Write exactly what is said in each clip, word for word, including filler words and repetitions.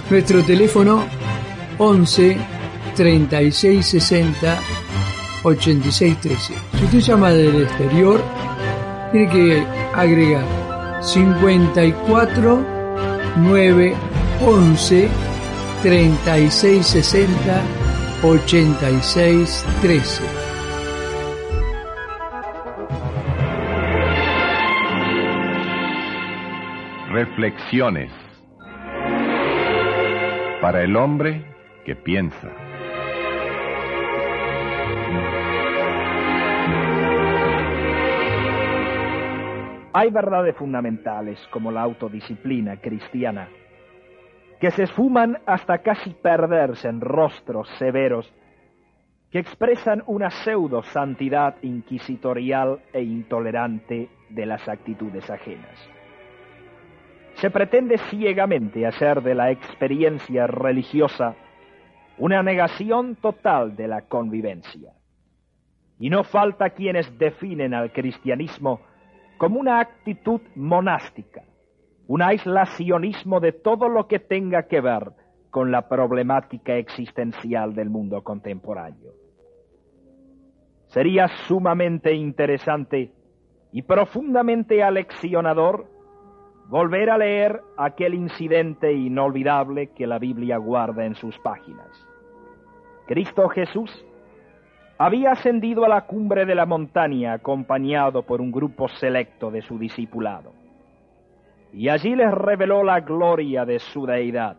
Nuestro teléfono once treinta y seis sesenta ochenta y seis trece. Si usted llama del exterior, tiene que agregar cincuenta y cuatro nueve once treinta y seis sesenta ochenta y seis trece. Reflexiones para el hombre que piensa. Hay verdades fundamentales como la autodisciplina cristiana que se esfuman hasta casi perderse en rostros severos que expresan una pseudo santidad inquisitorial e intolerante de las actitudes ajenas. Se pretende ciegamente hacer de la experiencia religiosa una negación total de la convivencia. Y no falta quienes definen al cristianismo como una actitud monástica, un aislacionismo de todo lo que tenga que ver con la problemática existencial del mundo contemporáneo. Sería sumamente interesante y profundamente aleccionador volver a leer aquel incidente inolvidable que la Biblia guarda en sus páginas. Cristo Jesús había ascendido a la cumbre de la montaña acompañado por un grupo selecto de su discipulado, y allí les reveló la gloria de su deidad,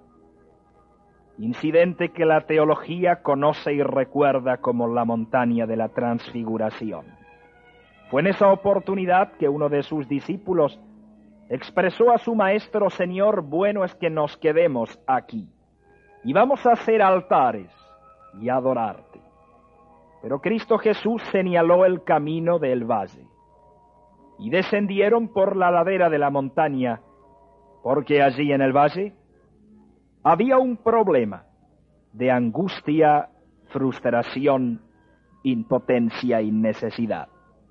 incidente que la teología conoce y recuerda como la montaña de la transfiguración. Fue en esa oportunidad que uno de sus discípulos expresó a su maestro: Señor, bueno es que nos quedemos aquí, y vamos a hacer altares y adorarte. Pero Cristo Jesús señaló el camino del valle, y descendieron por la ladera de la montaña, porque allí en el valle había un problema de angustia, frustración, impotencia y necesidad.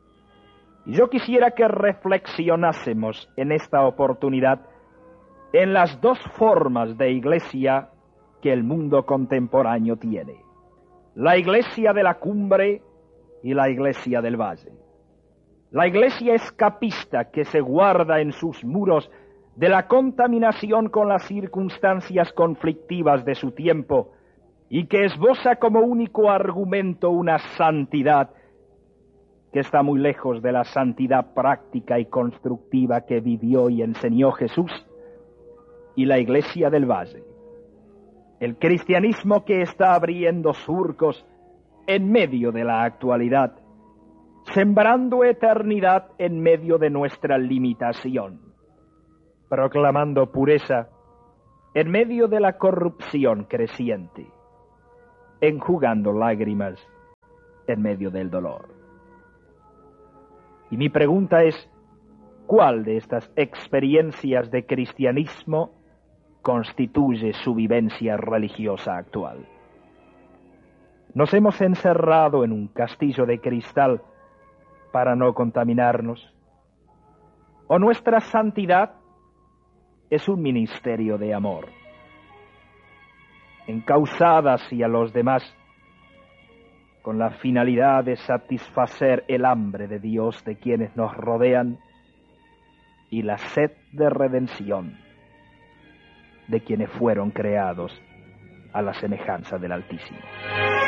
Y yo quisiera que reflexionásemos en esta oportunidad en las dos formas de iglesia que el mundo contemporáneo tiene: la iglesia de la cumbre y la iglesia del valle. La iglesia escapista que se guarda en sus muros de la contaminación con las circunstancias conflictivas de su tiempo y que esboza como único argumento una santidad que está muy lejos de la santidad práctica y constructiva que vivió y enseñó Jesús. Y la iglesia del valle, el cristianismo que está abriendo surcos en medio de la actualidad, sembrando eternidad en medio de nuestra limitación, proclamando pureza en medio de la corrupción creciente, enjugando lágrimas en medio del dolor. Y mi pregunta es: ¿cuál de estas experiencias de cristianismo constituye su vivencia religiosa actual? Nos hemos encerrado en un castillo de cristal para no contaminarnos, o nuestra santidad es un ministerio de amor, encauzada hacia los demás con la finalidad de satisfacer el hambre de Dios de quienes nos rodean y la sed de redención de quienes fueron creados a la semejanza del Altísimo.